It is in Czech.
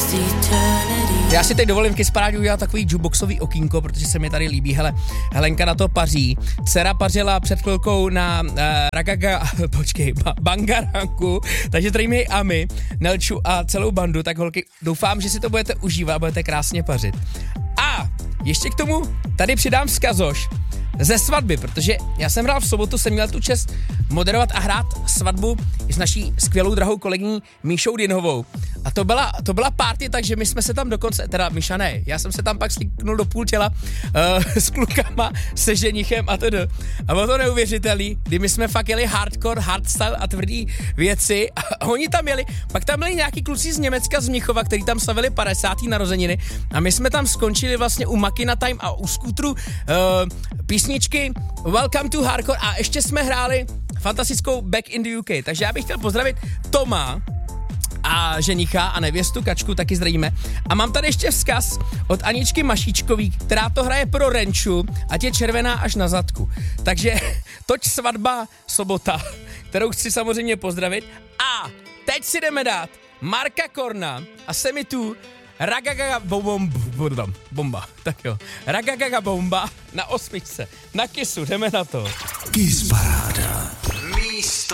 Já si teď dovolím Kiss Parádě udělat takový jukeboxový okýnko, protože se mi tady líbí. Hele, Helenka na to paří. Dcera pařila před chvilkou na Bangaranku, takže tady mi Ami, Nelču a celou bandu, tak holky, doufám, že si to budete užívat a budete krásně pařit. A ještě k tomu tady přidám vzkazoš ze svatby, protože já jsem hrál v sobotu, jsem měl tu čest moderovat a hrát svatbu s naší skvělou drahou kolegyní Míšou Dinhovou. A to byla party, takže my jsme se tam dokonce, teda Míša ne, já jsem se tam pak slíknul do půl těla s klukama, se ženichem a tedy. A bylo to neuvěřitelný, kdy my jsme fakt jeli hardcore, hardstyle a tvrdý věci a oni tam jeli, pak tam byli nějaký kluci z Německa, z Mnichova, který tam slavili 50. narozeniny a my jsme tam skončili vlastně u Makina Time a u skútru písničky Welcome to Hardcore a ještě jsme hráli fantastickou Back in the UK, takže já bych chtěl pozdravit Toma a ženicha a nevěstu Kačku, taky zdravíme. A mám tady ještě vzkaz od Aničky Mašíčkový, která to hraje pro Renču, ať je červená až na zadku. Takže toť svatba sobota, kterou chci samozřejmě pozdravit. A teď si jdeme dát Marka Korna a Semitu Ragagaga bomba. Tak jo. Ragagaga bomba na 8. Na Kissu, jdeme na to. Kiss Paráda.